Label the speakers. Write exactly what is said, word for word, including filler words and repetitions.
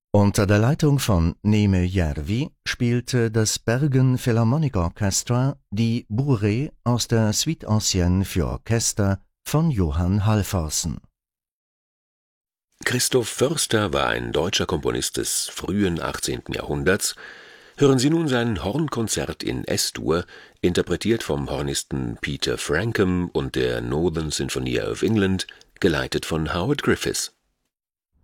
Speaker 1: Unter der Leitung von Neeme Järvi spielte das Bergen Philharmonic Orchestra die Bourrée aus der Suite ancienne für Orchester von Johann Halvorsen.
Speaker 2: Christoph Förster war ein deutscher Komponist des frühen achtzehnten Jahrhunderts. Hören Sie nun sein Hornkonzert in Es-Dur, interpretiert vom Hornisten Peter Francombe und der Northern Sinfonia of England, geleitet von Howard Griffiths.